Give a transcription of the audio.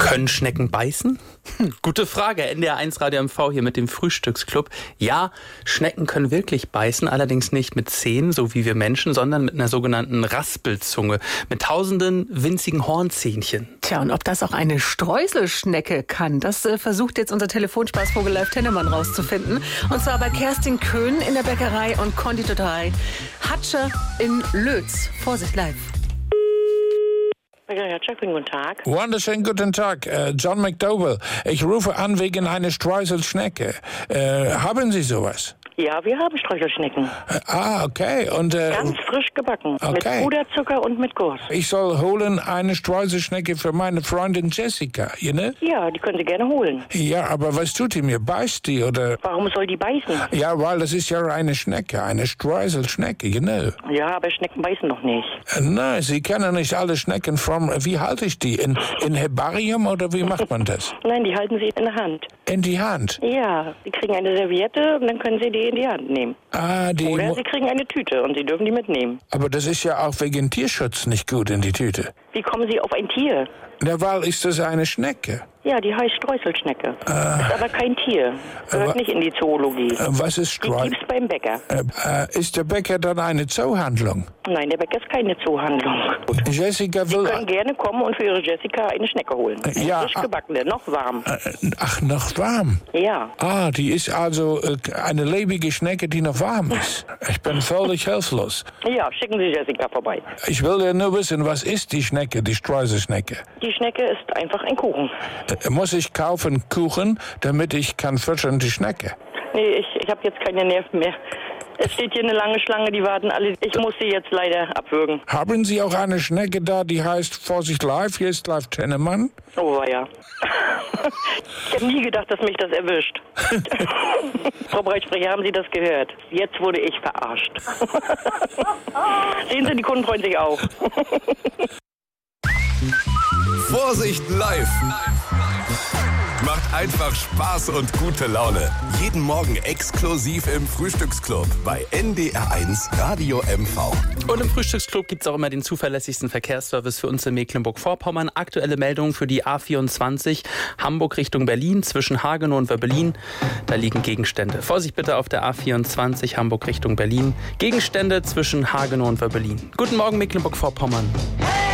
Können Schnecken beißen? Gute Frage. NDR1 Radio MV hier mit dem Frühstücksclub. Ja, Schnecken können wirklich beißen, allerdings nicht mit Zähnen, so wie wir Menschen, sondern mit einer sogenannten Raspelzunge, mit tausenden winzigen Hornzähnchen. Tja, und ob das auch eine Streuselschnecke kann, das versucht jetzt unser Telefonspaßvogel Live Tennemann rauszufinden. Und zwar bei Kerstin Köhn in der Bäckerei und Konditorei Hatsche in Lötz. Vorsicht, live. Guten Tag. Wunderschönen guten Tag, John McDowell. Ich rufe an wegen einer Streuselschnecke. Haben Sie sowas? Ja, wir haben Streuselschnecken. Okay. Und, ganz frisch gebacken. Okay. Mit Puderzucker und mit Guss. Ich soll holen eine Streuselschnecke für meine Freundin Jessica, ne? Ja, die können Sie gerne holen. Ja, aber was tut die mir? Beißt die, oder? Warum soll die beißen? Ja, weil das ist ja eine Schnecke, eine Streuselschnecke, genau. Ja, aber Schnecken beißen doch nicht. Nein, Sie kennen nicht alle Schnecken wie halte ich die? In Herbarium oder wie macht man das? Nein, die halten Sie in der Hand. In die Hand? Ja, Sie kriegen eine Serviette und dann können Sie die in die Hand nehmen. Oder Sie kriegen eine Tüte und Sie dürfen die mitnehmen. Aber das ist ja auch wegen Tierschutz nicht gut in die Tüte. Wie kommen Sie auf ein Tier? Na, weil ist das eine Schnecke. Ja, die heißt Streuselschnecke. Ist aber kein Tier. Gehört nicht in die Zoologie. Was ist Streusel? Die gibt's beim Bäcker. Ist der Bäcker dann eine Zoohandlung? Nein, der Bäcker ist keine Zoohandlung. Jessica will... Sie können gerne kommen und für Ihre Jessica eine Schnecke holen. Ja. Frisch gebackene, noch warm. Ach, noch warm? Ja. Die ist also eine lebende Schnecke, die noch warm ist. Ich bin völlig hilflos. Ja, schicken Sie Jessica vorbei. Ich will ja nur wissen, was ist die Schnecke, die Streuselschnecke? Die Schnecke ist einfach ein Kuchen. Muss ich kaufen Kuchen, damit ich kann füttern die Schnecke? Nee, ich habe jetzt keine Nerven mehr. Es steht hier eine lange Schlange, die warten alle. Ich muss sie jetzt leider abwürgen. Haben Sie auch eine Schnecke da, die heißt Vorsicht Live? Hier ist Live Tennemann. Oh, ja. Ich habe nie gedacht, dass mich das erwischt. Frau Breitsprecher, haben Sie das gehört? Jetzt wurde ich verarscht. Sehen Sie, die Kunden freuen sich auch. Vorsicht live! Macht einfach Spaß und gute Laune. Jeden Morgen exklusiv im Frühstücksclub bei NDR1 Radio MV. Und im Frühstücksclub gibt es auch immer den zuverlässigsten Verkehrsservice für uns in Mecklenburg-Vorpommern. Aktuelle Meldungen für die A24 Hamburg Richtung Berlin zwischen Hagenow und Wöbbelin. Da liegen Gegenstände. Vorsicht bitte auf der A24 Hamburg Richtung Berlin. Gegenstände zwischen Hagenow und Wöbbelin. Guten Morgen Mecklenburg-Vorpommern.